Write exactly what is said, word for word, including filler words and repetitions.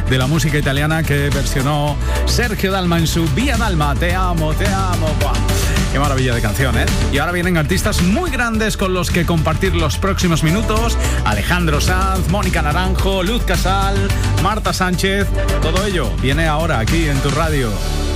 de la música italiana que versionó Sergio Dalma en su Vía Dalma. Te amo, te amo. ¡Buah! Qué maravilla de canción, ¿eh? Y ahora vienen artistas muy grandes con los que compartir los próximos minutos. Alejandro Sanz, Mónica Naranjo, Luz Casal, Marta Sánchez. Todo ello viene ahora aquí en tu radio.